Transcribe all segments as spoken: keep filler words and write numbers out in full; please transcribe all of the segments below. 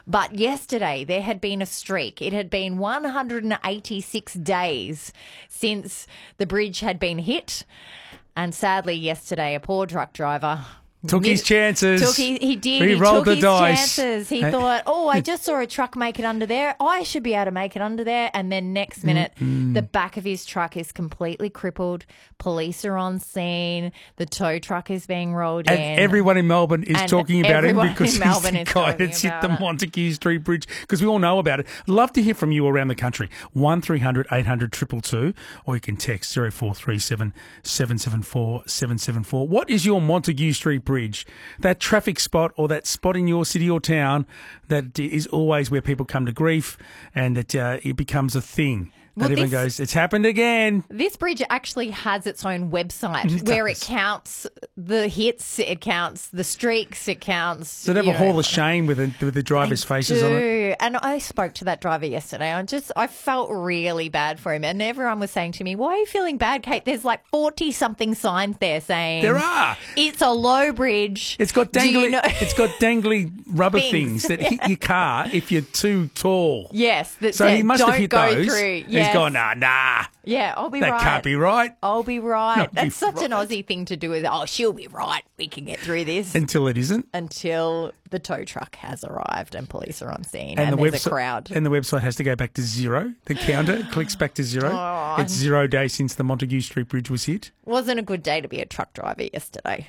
But yesterday there had been a streak. It had been one hundred eighty-six days since the bridge had been hit. And sadly, yesterday, a poor truck driver Took his chances. Took he, he did. He, he rolled took the his dice. chances. He Hey. thought, oh, I just saw a truck make it under there. I should be able to make it under there. And then next minute, Mm-mm. the back of his truck is completely crippled. Police are on scene. The tow truck is being rolled And in. everyone in Melbourne is And talking about him everyone because in he's Melbourne the is guy talking that's hit the about it. Montague Street Bridge, because we all know about it. Love to hear from you around the country. one three hundred eight hundred two two two, or you can text zero four three seven seven seven four seven seven four. What is your Montague Street Bridge? That traffic spot or that spot in your city or town that is always where people come to grief, and that uh, it becomes a thing. That Well, everyone this- goes, it's happened again. This bridge actually has its own website It where it does. counts the hits, it counts the streaks, it counts. So they have you a hall know, of shame with the, with the drivers' I faces on it. do. And I spoke to that driver yesterday. I just, I felt really bad for him. And everyone was saying to me, why are you feeling bad, Kate? There's like forty something signs there saying There are. it's a low bridge. It's got Do you dangly, know- it's got dangly rubber Things. things that hit your car if you're too tall. Yes. That So said, he must don't have hit go those. through. He's Yes. gone, nah, nah, Yeah, I'll be that right. can't be right. I'll be right. Not be That's such an right. Aussie thing to do. Is, oh, she'll be right. We can get through this. Until it isn't. Until the tow truck has arrived and police are on scene and, And, the there's website, a crowd. and the website has to go back to zero. The counter clicks back to zero. Oh. It's zero days since the Montague Street Bridge was hit. Wasn't a good day to be a truck driver yesterday.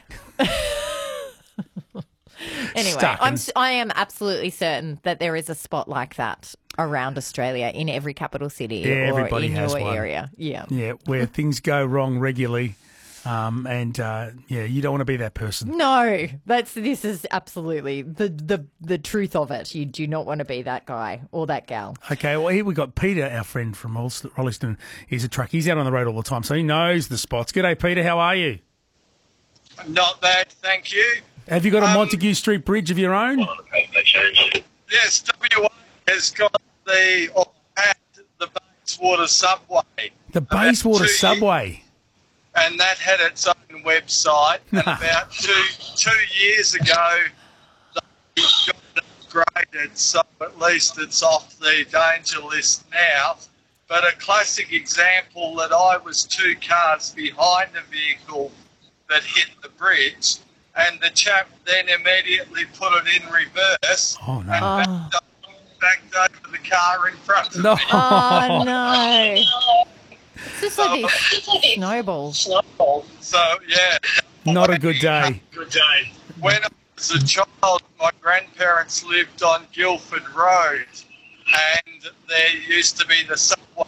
Anyway, Stuck I'm, and- s- I am absolutely certain that there is a spot like that around Australia in every capital city Yeah, or everybody in has your one. area. Yeah. Yeah, where things go wrong regularly. Um, and, uh, yeah, you don't want to be that person. No, that's this is absolutely the, the, the truth of it. You do not want to be that guy or that gal. Okay, well, here we got Peter, our friend from Rollston. Rolleston. He's a truck. He's out on the road all the time, so he knows the spots. G'day, Peter. How are you? Not bad, thank you. Have you got a Um, Montague Street Bridge of your own? Yes, W A has got the or had the Bayswater subway. The about Bayswater two subway. years- and that had its own website. And about two two years ago, they got it upgraded, so at least it's off the danger list now. But a classic example that I was two cars behind a vehicle that hit the bridge, and the chap then immediately put it in reverse Oh, no. and backed, up, backed over the car in front of No. me. Oh, no. It's just like these snowballs. So, yeah. Not a good day. Good day. When I was a child, my grandparents lived on Guildford Road, and there used to be the subway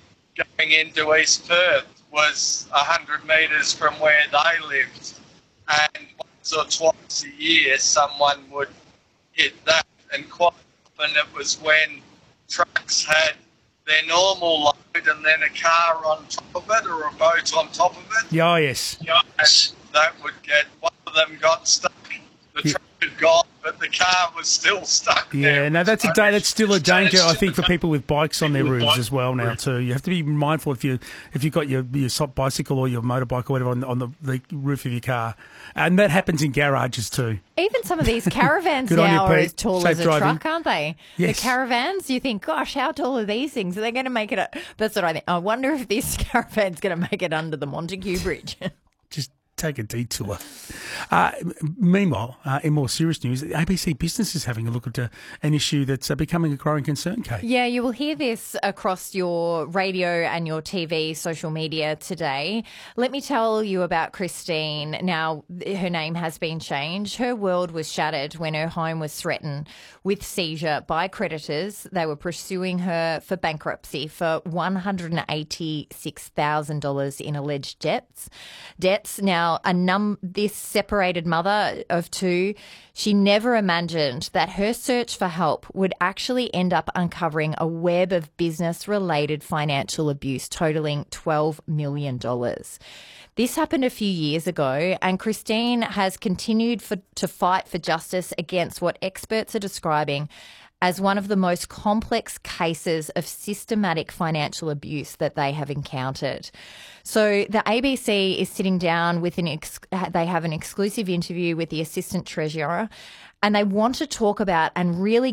going into East Perth was one hundred metres from where they lived. And once or twice a year, someone would hit that. And quite often it was when trucks had their normal load and then a car on top of it or a boat on top of it. Yeah, oh, yes. Yes, that would get, one of them got stuck. The Yeah. truck had gone, but the car was still stuck there. Yeah, no, that's a day. That's still a danger, I think, for people with bikes on their roofs as well now too. You have to be mindful if you if you've got your your soft bicycle or your motorbike or whatever on, on the, the roof of your car, and that happens in garages too. Even some of these caravans Good on you, now are Pete. as tall Safe as a driving. truck, aren't they? Yes. The caravans, you think, gosh, how tall are these things? Are they going to make it? A, that's what I think. I wonder if this caravan's going to make it under the Montague Bridge. Just take a detour. Uh, meanwhile, uh, in more serious news, A B C Business is having a look at uh, an issue that's uh, becoming a growing concern, Kate. Yeah, you will hear this across your radio and your T V, social media today. Let me tell you about Christine. Now, her name has been changed. Her world was shattered when her home was threatened with seizure by creditors. They were pursuing her for bankruptcy for one hundred eighty-six thousand dollars in alleged debts. Debts. Now, a num this separated mother of two, she never imagined that her search for help would actually end up uncovering a web of business-related financial abuse totaling twelve million dollars. This happened a few years ago, and Christine has continued for, to fight for justice against what experts are describing as one of the most complex cases of systematic financial abuse that they have encountered. So the A B C is sitting down with an ex- they have an exclusive interview with the assistant treasurer, and they want to talk about and really